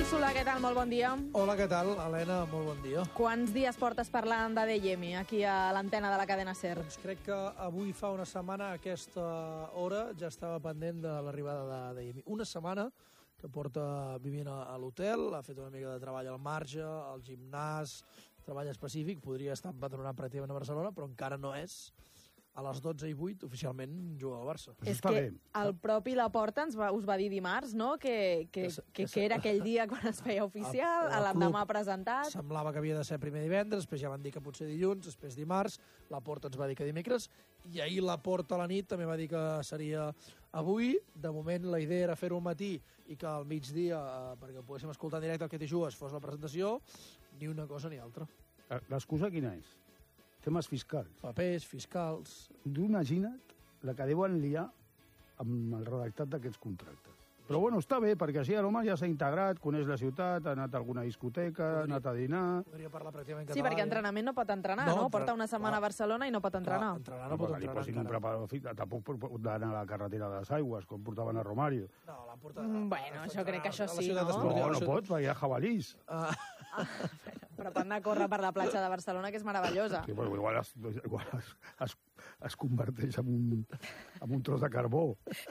Solà, què tal? Molt bon dia. Hola, què tal? Helena, molt bon dia. Quants dies portes parlant d'Adeyemi aquí a l'antena de la cadena SER? Doncs crec que avui fa una setmana a aquesta hora ja estava pendent de l'arribada d'Adeyemi. Una setmana que porta vivint a l'hotel, ha fet una mica de treball al marge, al gimnàs, treball específic, podria estar empadronat pràcticament a Barcelona, però encara no és. A les 12:08 oficialment juga al Barça. És que el propi Laporta us va dir dimarts, no?, que era aquell dia quan es feia oficial, l'endemà presentat. Semblava que havia de ser primer divendres, després ja van dir que potser dilluns, després dimarts, Laporta ens va dir que dimecres, i ahir Laporta a la nit també va dir que seria avui. De moment la idea era fer-ho al matí i que al migdia, perquè ho poguéssim escoltar en directe el que t'hi jugues, fos la presentació, ni una cosa ni altra. L'excusa quina és? Temes fiscals. Papers, fiscals... Imagina't la que deuen liar amb el redactat d'aquests contractes. Però bueno, està bé, perquè així l'home ja s'ha integrat, coneix la ciutat, ha anat a alguna discoteca, ha anat a dinar... Podria parlar pràcticament català. Sí, perquè entrenament no pot entrenar, no? Porta una setmana a Barcelona i no pot entrenar. Entrenar no pot entrenar encara. Tampoc pot anar a la carretera de les Aigües, com portaven a Romario. No, l'han portat... Bueno, jo crec que això sí, no? No pot, perquè hi ha jabalís. Però pot anar a córrer per la platja de Barcelona, que és meravellosa. Sí, bueno, igual es converteix en un tros de carbó.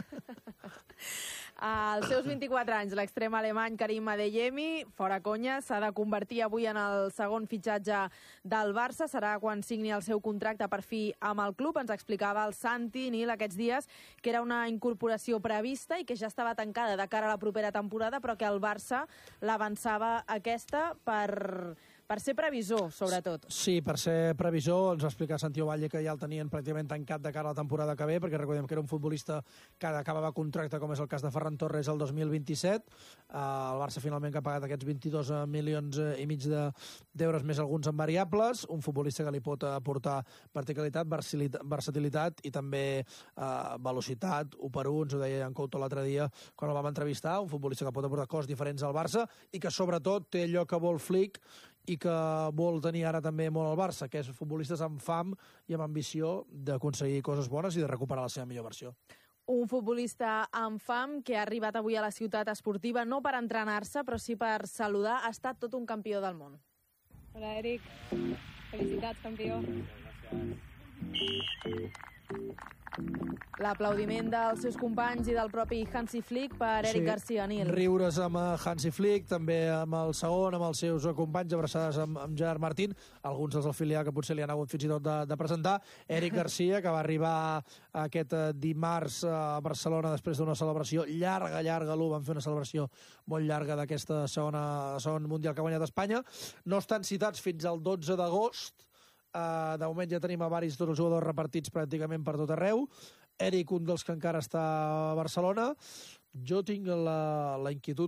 Als seus 24 anys, l'extrem alemany Karim Adeyemi, fora conya, s'ha de convertir avui en el segon fitxatge del Barça. Serà quan signi el seu contracte per fi amb el club. Ens explicava el Santi Nil aquests dies que era una incorporació prevista i que ja estava tancada de cara a la propera temporada, però que el Barça l'avançava aquesta per ser previsor, sobretot. Sí, per ser previsor. Ens va explicar Santi Ovalle que ja el tenien pràcticament tancat de cara a la temporada que ve, perquè recordem que era un futbolista que acabava contracte, com és el cas de Ferran Torres, el 2027. El Barça finalment que ha pagat aquests 22 milions i mig d'euros més alguns en variables. Un futbolista que li pot aportar verticalitat, versatilitat i també velocitat, 1x1, ens ho deia en Couto l'altre dia quan el vam entrevistar. Un futbolista que pot aportar coses diferents al Barça i que sobretot té allò que vol Flick i que vol tenir ara també molt al Barça, que és futbolistes amb fam i amb ambició d'aconseguir coses bones i de recuperar la seva millor versió. Un futbolista amb fam que ha arribat avui a la ciutat esportiva no per entrenar-se, però sí per saludar. Ha estat tot un campió del món. Hola, Eric. Felicitats, campió. L'aplaudiment dels seus companys i del propi Hansi Flick per Eric Garcia, Nil. Riures amb Hansi Flick, també amb el segon, amb els seus companys, abraçades amb Gerard Martín, alguns dels del filial que potser li han hagut fins i tot de presentar. Eric Garcia, que va arribar aquest dimarts a Barcelona després d'una celebració llarga, van fer una celebració molt llarga d'aquesta segon Mundial que ha guanyat Espanya. No estan citats fins al 12 d'agost. De moment ja tenim a tots els jugadors repartits pràcticament per tot arreu. Eric, un dels que encara està a Barcelona. Jo tinc la inquietud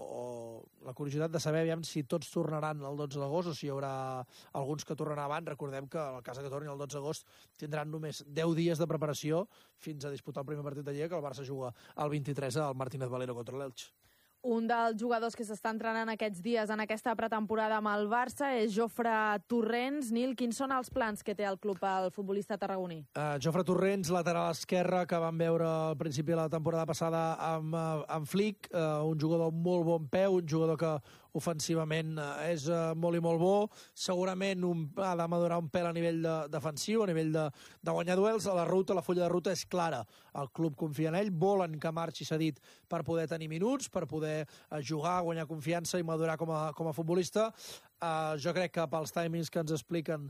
o la curiositat de saber si tots tornaran el 12 d'agost o si hi haurà alguns que tornaran abans. Recordem que en el cas que tornin el 12 d'agost tindran només 10 dies de preparació fins a disputar el primer partit de Lliga, que el Barça juga el 23 al Martínez Valero contra l'Elx. Un dels jugadors que s'està entrenant aquests dies en aquesta pretemporada amb el Barça és Jofre Torrents. Nil, quins són els plans que té el club el futbolista tarragoní? Jofre Torrents, lateral esquerre, que vam veure al principi de la temporada passada amb Flick, un jugador amb molt bon peu, un jugador que ofensivament és molt i molt bo. Segurament ha de madurar un pèl a nivell defensiu, a nivell de guanyar duels. A la fulla de ruta és clara. El club confia en ell, volen que marxi cedit per poder tenir minuts, per poder jugar, guanyar confiança i madurar com a futbolista. Jo crec que pels timings que ens expliquen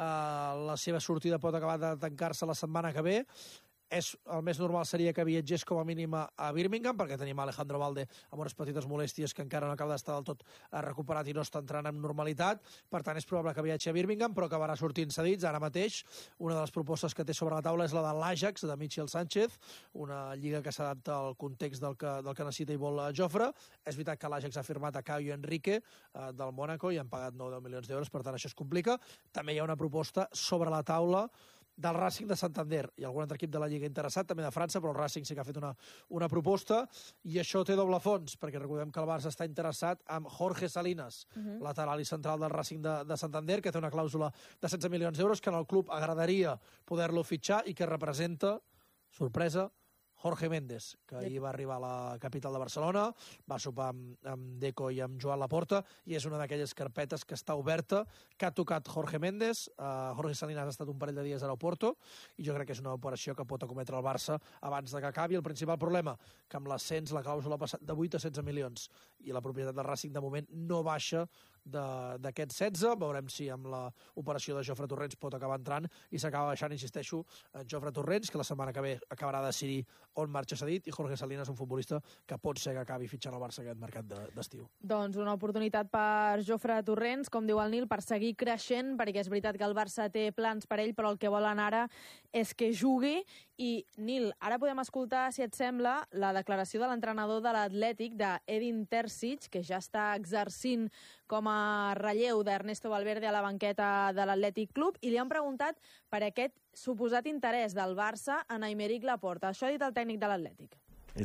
la seva sortida pot acabar de tancar-se la setmana que ve. El més normal seria que viatgés com a mínim a Birmingham, perquè tenim Alejandro Valde amb unes petites molèsties que encara no acaba d'estar del tot recuperat i no està entrant amb normalitat. Per tant, és probable que viatgi a Birmingham, però acabarà sortint cedits. Ara mateix, una de les propostes que té sobre la taula és la de l'Ajax, de Michel Sánchez, una lliga que s'adapta al context del que necessita i vol Jofre. És veritat que l'Ajax ha firmat a Caio Henrique del Mónaco i han pagat 9 milions d'euros, per tant, això es complica. També hi ha una proposta sobre la taula del Racing de Santander i algun altre equip de la Lliga interessat, també de França, però el Racing sí que ha fet una proposta, i això té doble fons, perquè recordem que el Barça està interessat amb Jorge Salinas, lateral i central del Racing de Santander, que té una clàusula de 16 milions d'euros, que en el club agradaria poder-lo fitxar i que representa, sorpresa, Jorge Méndez, que ahir va arribar a la capital de Barcelona, va sopar amb Deco i amb Joan Laporta, i és una d'aquelles carpetes que està oberta, que ha tocat Jorge Méndez. Jorge Salinas ha estat un parell de dies a l'aeroporto, i jo crec que és una operació que pot acometre el Barça abans de que acabi. El principal problema, que amb l'ascens la clàusula ha passat de 8 a 16 milions, i la propietat del Racing de moment no baixa d'aquests 16. Veurem si amb l'operació de Jofre Torrents pot acabar entrant, i s'acaba baixant, insisteixo, en Jofre Torrents, que la setmana que ve acabarà de decidir on marxa cedit, i Jorge Salinas, un futbolista que pot ser que acabi fitxant el Barça aquest mercat d'estiu. Doncs una oportunitat per Jofre Torrents, com diu el Nil, per seguir creixent, perquè és veritat que el Barça té plans per ell, però el que volen ara és que jugui. I, Nil, ara podem escoltar, si et sembla, la declaració de l'entrenador de l'Atlètic, d'Edin Terzic, que ja està exercint com a relleu d'Ernesto Valverde a la banqueta de l'Atlètic Club, i li han preguntat per aquest suposat interès del Barça en Aymeric Laporta. Això ha dit el tècnic de l'Atlètic.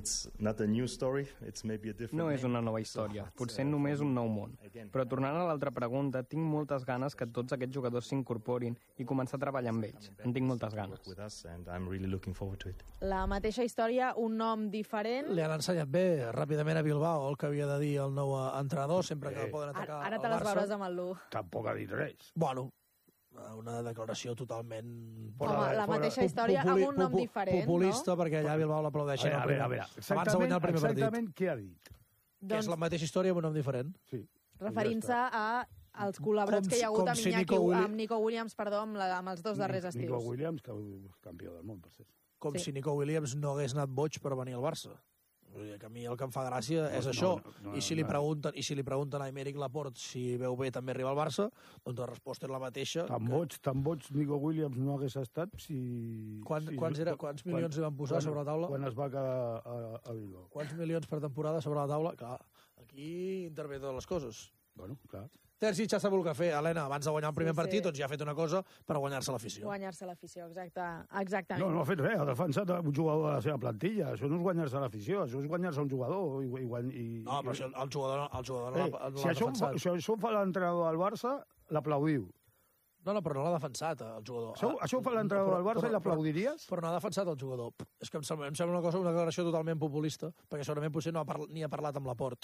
No és una nova història, potser només un nou món. Però tornant a l'altra pregunta, tinc moltes ganes que tots aquests jugadors s'incorporin i començar a treballar amb ells. En tinc moltes ganes. La mateixa història, un nom diferent. Li han ensenyat bé ràpidament a Bilbao el que havia de dir el nou entrenador, sempre que poden atacar Ara te el les Barça. veuràs amb el Lu. Tampoc ha dit res. Bueno, una declaració totalment... Home, la mateixa història amb un nom diferent, populista, perquè allà a Bilbao l'aplaudeixen A veure, abans de guanyar el primer partit. exactament què ha dit? Que és la mateixa història amb un nom diferent. Sí. Referint-se als col·laborats que hi ha hagut amb Nico Williams, amb els dos darrers estius. Nico Williams, que és campió del món, per cert. Com si Nico Williams no hagués anat boig per venir al Barça. Vull dir que a mi el que em fa gràcia és això. I si li pregunten a Aymeric Laporte si veu bé també arribar al Barça, doncs la resposta és la mateixa. Tan boig Nico Williams no hagués estat si... Quants milions li van posar sobre la taula? Quan es va quedar a Bilbao. Quants milions per temporada sobre la taula? Clar, aquí intervé totes les coses. Bueno, clar. Terzic ja sap el que fer. Helena, abans de guanyar el primer partit, doncs ja ha fet una cosa per guanyar-se l'afició. Guanyar-se l'afició, exactament. No ha fet res, ha defensat un jugador de la seva plantilla. Això no és guanyar-se l'afició, això és guanyar-se un jugador. No, però el jugador no l'ha defensat. Si això ho fa l'entrenador del Barça, l'aplaudiu. No, però no l'ha defensat, el jugador. Això ho fa l'entrenador del Barça i l'aplaudiries? Però no ha defensat el jugador. És que em sembla una declaració totalment populista, perquè segurament potser ni ha parlat amb Laporte.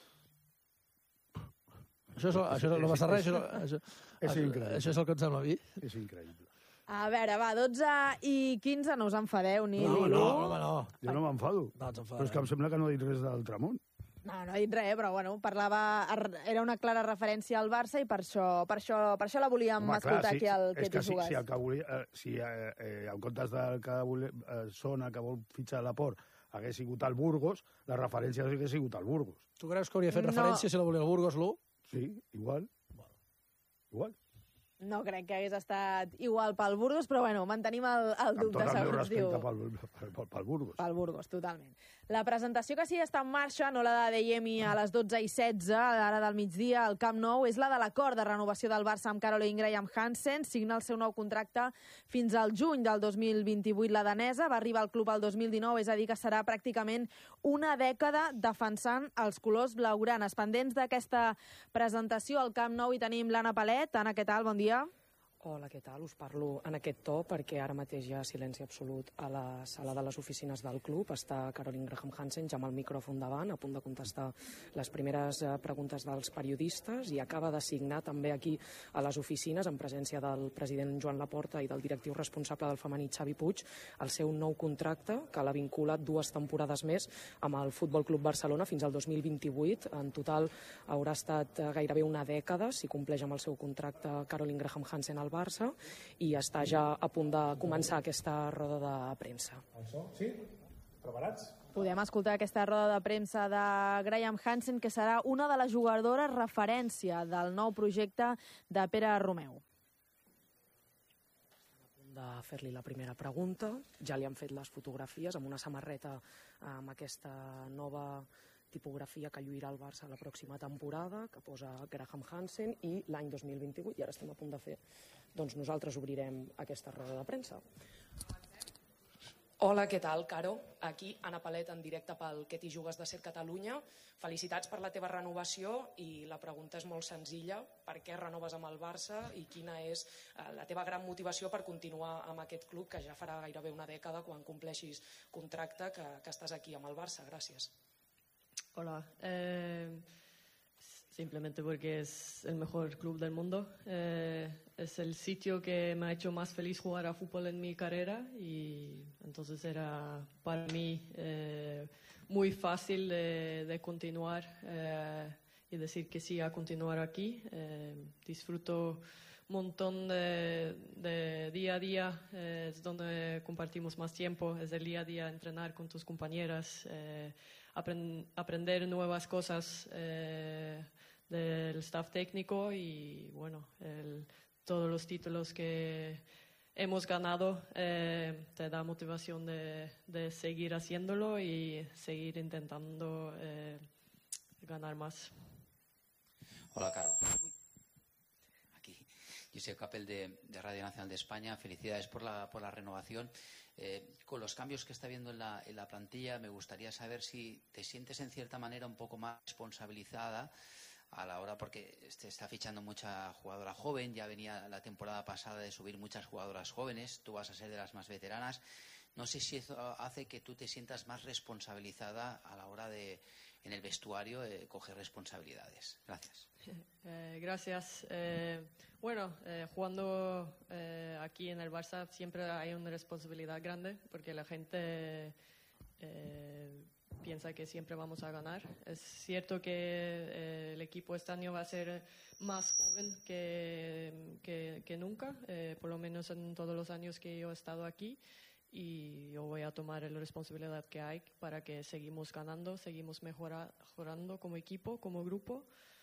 Això no passa res. Això és el que em sembla a mi. És increïble. A veure, va, 12:15, no us enfadeu, ni No. Jo no m'enfado. Però és que em sembla que no ha dit res de l'Altramont. No ha dit res, però bueno, era una clara referència al Barça i per això la volíem escoltar aquí al que t'hi jugues. Si en comptes del que sona que vol fitxar Laporte hagués sigut el Burgos, la referència hagués sigut el Burgos. Tu creus que hauria fet referència si la volia el Burgos, Lu? Sí, igual. Igual. No crec que hagués estat igual pel Burgos, però bueno, mantenim el dubte, segons diu. Amb tot el meu respecte pel Burgos. Pel Burgos, totalment. La presentació que sí està en marxa, no la de Deyemi a les 12:16, ara del migdia, al Camp Nou, és la de l'acord de renovació del Barça amb Caroline Graham-Hansen. Signa el seu nou contracte fins al juny del 2028. La danesa va arribar al club el 2019, és a dir, que serà pràcticament una dècada defensant els colors blaugranes. Pendents d'aquesta presentació al Camp Nou hi tenim l'Anna Palet. Anna, què tal? Bon dia. Hola, què tal? Us parlo en aquest to perquè ara mateix hi ha silenci absolut a la sala de les oficines del club. Està Caroline Graham-Hansen ja amb el micròfon davant, a punt de contestar les primeres preguntes dels periodistes, i acaba de signar també aquí a les oficines, en presència del president Joan Laporta i del directiu responsable del femení Xavi Puig, el seu nou contracte, que l'ha vinculat 2 temporades més amb el Futbol Club Barcelona fins al 2028. En total haurà estat gairebé una dècada, si compleix amb el seu contracte Caroline Graham-Hansen al Barça, i està ja a punt de començar aquesta roda de premsa. Sí? Preparats? Podem escoltar aquesta roda de premsa de Graham-Hansen, que serà una de les jugadores referència del nou projecte de Pere Romeu. De fer-li la primera pregunta. Ja li han fet les fotografies amb una samarreta amb aquesta nova tipografia que lluirà el Barça la pròxima temporada, que posa Graham-Hansen, i l'any 2028, i ara estem a punt de fer, doncs nosaltres obrirem aquesta roda de premsa. Hola, què tal, Caro? Aquí, Anna Palet, en directe pel Que t'hi jugues de Ser Catalunya. Felicitats per la teva renovació i la pregunta és molt senzilla. Per què renoves amb el Barça i quina és la teva gran motivació per continuar amb aquest club que ja farà gairebé una dècada quan compleixis contracte que estàs aquí amb el Barça? Gràcies. Hola. Simplemente porque es el mejor club del mundo. Es el sitio que me ha hecho más feliz jugar a fútbol en mi carrera y entonces era para mí muy fácil de continuar y decir que sí a continuar aquí. Disfruto un montón de día a día, es donde compartimos más tiempo, es el día a día entrenar con tus compañeras, aprender nuevas cosas del staff técnico y bueno, todos los títulos que hemos ganado te da motivación de seguir haciéndolo y seguir intentando ganar más. Hola, Caro. Aquí, Josep Capel de Radio Nacional de España. Felicidades por la renovación. Con los cambios que está viendo en la plantilla, me gustaría saber si te sientes en cierta manera un poco más responsabilizada a la hora, porque se está fichando mucha jugadora joven, ya venía la temporada pasada de subir muchas jugadoras jóvenes, tú vas a ser de las más veteranas. No sé si eso hace que tú te sientas más responsabilizada a la hora de, en el vestuario, coger responsabilidades. Gracias. Gracias. Bueno, jugando aquí en el Barça siempre hay una responsabilidad grande porque la gente piensa que siempre vamos a ganar. Es cierto que el equipo este año va a ser más joven que nunca, por lo menos en todos los años que yo he estado aquí. Y yo voy a tomar la responsabilidad que hay para que seguimos ganando, seguimos mejorando como equipo, como grupo.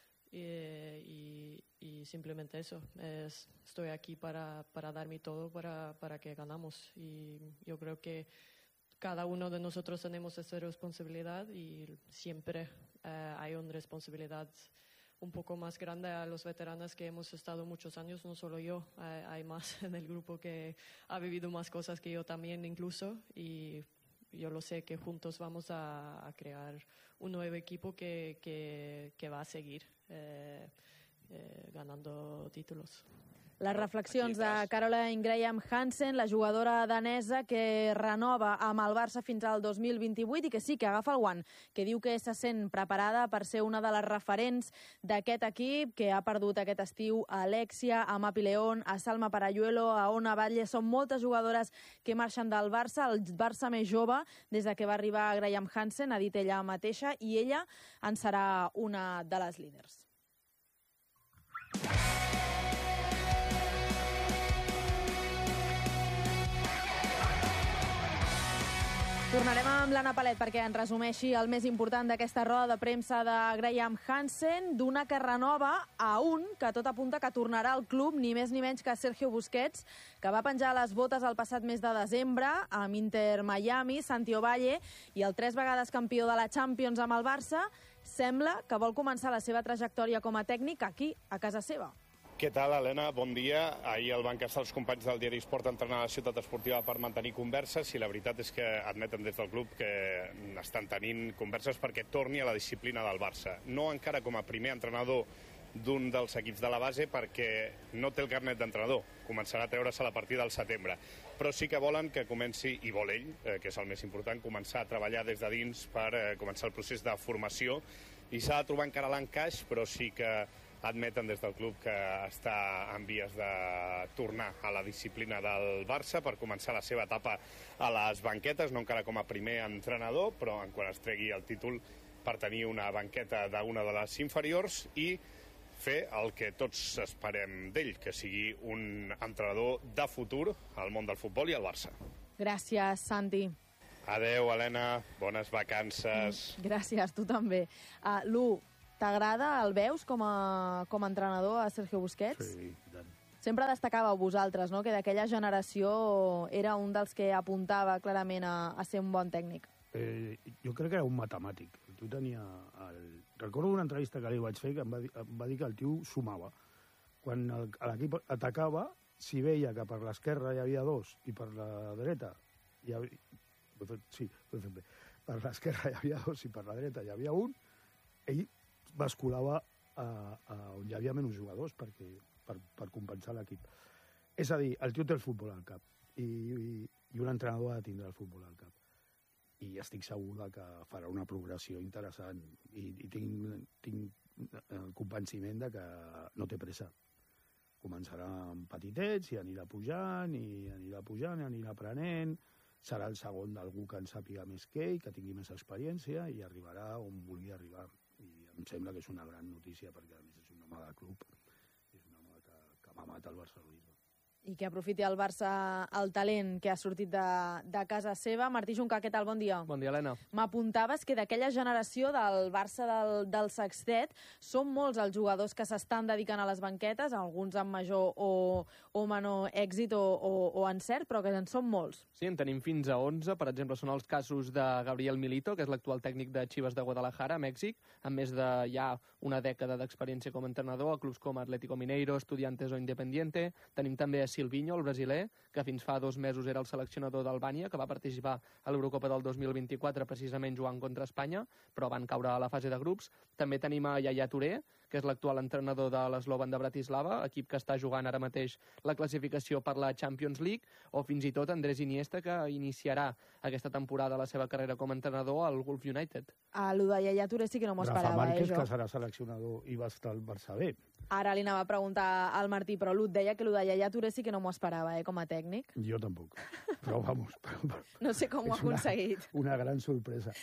Y simplemente eso, estoy aquí para dar mi todo para que ganamos. Y yo creo que cada uno de nosotros tenemos esa responsabilidad y siempre hay una responsabilidad un poco más grande a los veteranos que hemos estado muchos años, no solo yo, hay más en el grupo que ha vivido más cosas que yo también incluso, y yo lo sé que juntos vamos a crear un nuevo equipo que va a seguir ganando títulos. Les reflexions de Caroline Graham Hansen, la jugadora danesa que renova amb el Barça fins al 2028 i que sí que agafa el guant, que diu que se sent preparada per ser una de les referents d'aquest equip, que ha perdut aquest estiu a Alexia, a Mapi León, a Salma Parayuelo, a Ona Batlle. Són moltes jugadores que marxen del Barça, el Barça més jove des de que va arribar Graham Hansen, ha dit ella mateixa, i ella en serà una de les líders. Tornarem amb l'Anna Palet perquè ens resumeixi el més important d'aquesta roda de premsa de Graham Hansen, d'una que renova a un que tot apunta que tornarà al club, ni més ni menys que Sergio Busquets, que va penjar les botes el passat mes de desembre amb Inter Miami, Santi Ovalle, i el 3 vegades campió de la Champions amb el Barça, sembla que vol començar la seva trajectòria com a tècnic aquí, a casa seva. Què tal, Helena? Bon dia. Ahir el van casar els companys del diari Esport a entrenar a la Ciutat Esportiva per mantenir converses i la veritat és que admeten des del club que estan tenint converses perquè torni a la disciplina del Barça. No encara com a primer entrenador d'un dels equips de la base perquè no té el carnet d'entrenador. Començarà a treure's a la partida del setembre. Però sí que volen que comenci, i vol ell, que és el més important, començar a treballar des de dins per començar el procés de formació. I s'ha de trobar encara l'encaix, però sí que admeten des del club que està en vies de tornar a la disciplina del Barça per començar la seva etapa a les banquetes, no encara com a primer entrenador, però quan es tregui el títol per tenir una banqueta d'una de les inferiors i fer el que tots esperem d'ell, que sigui un entrenador de futur al món del futbol i al Barça. Gràcies, Santi. Adeu, Helena. Bones vacances. Gràcies, tu també. Lu, t'agrada, el veus com a entrenador a Sergio Busquets? Sí, tant. Sempre destacàveu vosaltres, no?, que d'aquella generació era un dels que apuntava clarament a ser un bon tècnic. Jo crec que era un matemàtic. Tu tenia recordo una entrevista que li vaig fer que em va dir que el tio sumava. Quan l'equip atacava, si veia que per l'esquerra hi havia dos i per la dreta Sí, ho he fet bé. Per l'esquerra hi havia 2 i per la dreta hi havia 1. Ell basculava on hi havia menys jugadors per compensar l'equip. És a dir, el tio té el futbol al cap i un entrenador ha de tindre el futbol al cap. I estic segur que farà una progressió interessant i tinc el convenciment de que no té pressa. Començarà amb petitets i anirà pujant i anirà aprenent. Serà el segon d'algú que en sàpiga més que ell, que tingui més experiència i arribarà on vulgui arribar. I em sembla que és una gran notícia perquè a més és un home de club, és un home que m'ha matat el barcelonisme. I que aprofiti el Barça el talent que ha sortit de casa seva. Martí Juncà, què tal? Bon dia. Bon dia, Helena. M'apuntaves que d'aquella generació del Barça del Sextet són molts els jugadors que s'estan dedicant a les banquetes, alguns amb major o menor èxit o encert, però que en són molts. Sí, en tenim fins a 11. Per exemple, són els casos de Gabriel Milito, que és l'actual tècnic de Chivas de Guadalajara, a Mèxic, amb més de ja una dècada d'experiència com a entrenador a clubs com Atlético Mineiro, Estudiantes o Independiente. Tenim també Silvinho, el brasiler, que fins fa 2 mesos era el seleccionador d'Albània, que va participar a l'Eurocopa del 2024 precisament jugant contra Espanya, però van caure a la fase de grups. També tenim a Yaya Touré, que és l'actual entrenador de l'Slovan de Bratislava, equip que està jugant ara mateix la classificació per la Champions League, o fins i tot Andrés Iniesta, que iniciarà aquesta temporada la seva carrera com a entrenador al Wolf United. Lo de Yaya Touré sí que no m'ho esperava, Rafa Márquez, jo. que serà seleccionador i va estar al Barça B. Ara li anava a preguntar al Martí, però et deia que lo de Yaya Touré sí que no m'ho esperava, com a tècnic. Jo tampoc, però vamos. No sé com ho ha aconseguit. Una gran sorpresa.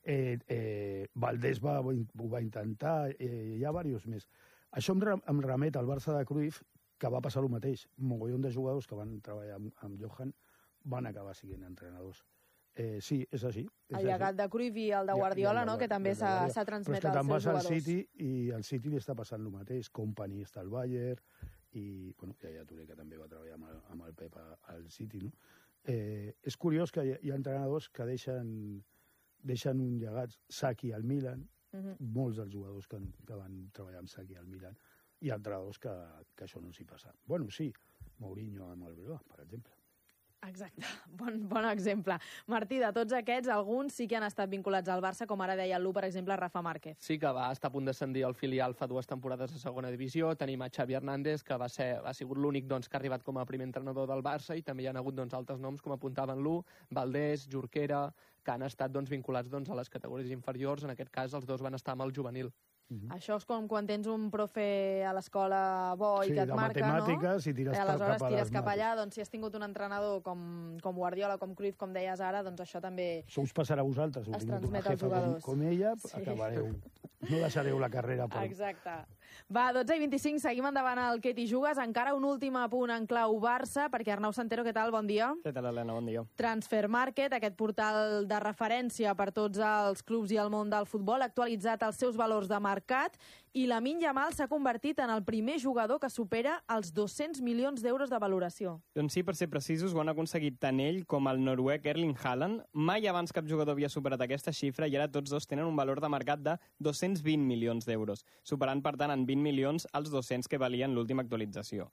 Valdés ho va intentar, hi ha diversos més. Això em remet al Barça de Cruyff, que va passar el mateix. Un mogollon de jugadors que van treballar amb Johan van acabar sent entrenadors. Sí, és així. El llegat de Cruyff i el de Guardiola, no?, que també s'ha transmet als seus jugadors. Però és que te'n vas al City i al City li està passant el mateix. Company està al Bayern i, bueno, ja Touré, que també va treballar amb el Pep al City, no? És curiós que hi ha entrenadors que deixen un llegat. Saki al Milan, molts dels jugadors que van treballar amb Saki al Milan, i entrenadors que això no s'hi passa. Bueno, sí, Mourinho amb el Bilbao, per exemple. Exacte, bon exemple. Martí, de tots aquests, alguns sí que han estat vinculats al Barça, com ara deia el Lu, per exemple, Rafa Márquez. Sí, que va estar a punt d'ascendir al filial fa 2 temporades a segona divisió. Tenim a Xavi Hernández, que ha sigut l'únic que ha arribat com a primer entrenador del Barça, i també hi ha hagut altres noms, com apuntaven Lu, Valdés, Jorquera, que han estat vinculats a les categories inferiors. En aquest cas, els 2 van estar amb el juvenil. Això és com quan tens un profe a l'escola bo i que et marca, no? Sí, de matemàtiques, i aleshores tires cap allà. Doncs si has tingut un entrenador com Guardiola, com Cruyff, com deies ara, doncs això també això us passarà a vosaltres. Es transmet als jugadors. Com ella, acabareu. No deixareu la carrera. Exacte. Va, 12:25, seguim endavant al Què t'hi jugues. Encara un últim apunt en clau Barça, perquè Arnau Santero, què tal? Bon dia. Què tal, Helena? Bon dia. Transfermarkt, aquest portal de referència per tots els clubs i el món del futbol, ha actualitzat els seus valors de mercat i Lamine Yamal s'ha convertit en el primer jugador que supera els 200 milions d'euros de valoració. Doncs sí, per ser precisos, ho han aconseguit tant ell com el noruec Erling Haaland. Mai abans cap jugador havia superat aquesta xifra i ara tots 2 tenen un valor de mercat de 220 milions d'euros, superant, per tant, en 20 milions els 200 que valien l'última actualització.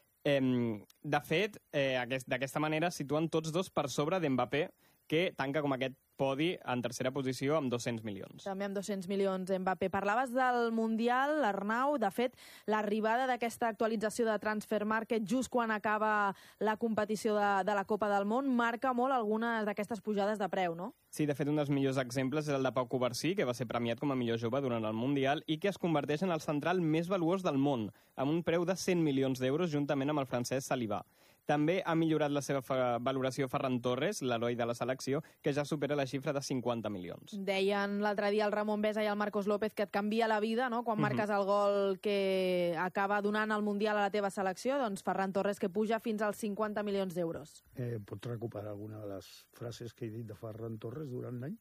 De fet, d'aquesta manera situen tots 2 per sobre d'Mbappé, que tanca com aquest podi en tercera posició amb 200 milions. També amb 200 milions, Mbappé. Parlaves del Mundial, Arnau. De fet, l'arribada d'aquesta actualització de Transfermarkt just quan acaba la competició de la Copa del Món marca molt algunes d'aquestes pujades de preu, no? Sí, de fet, un dels millors exemples és el de Pau Covarsí, que va ser premiat com a millor jove durant el Mundial i que es converteix en el central més valuós del món, amb un preu de 100 milions d'euros juntament amb el francès Saliba. També ha millorat la seva valoració Ferran Torres, l'heroi de la selecció, que ja supera la xifra de 50 milions. Deien l'altre dia el Ramon Besa i el Marcos López que et canvia la vida, no?, quan marques el gol que acaba donant el Mundial a la teva selecció, doncs Ferran Torres que puja fins als 50 milions d'euros. Pots recuperar alguna de les frases que he dit de Ferran Torres durant l'any?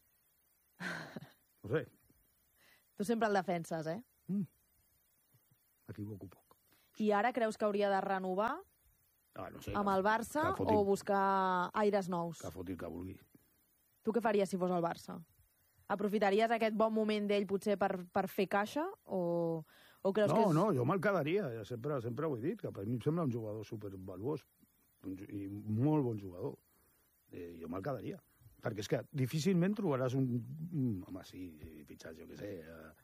No sé. Tu sempre el defenses, eh? M'equivoco poc. I ara creus que hauria de renovar no sé, amb el Barça o buscar aires nous? Que foti el que vulgui. Tu què faries si fos el Barça? Aprofitaries aquest bon moment d'ell potser per fer caixa o creus que és... No, jo me'l quedaria. Sempre ho he dit, que per mi em sembla un jugador supervaluós i molt bon jugador. Jo me'l quedaria. perquè és que difícilment trobaràs un... Home, sí, fitxats, jo què sé,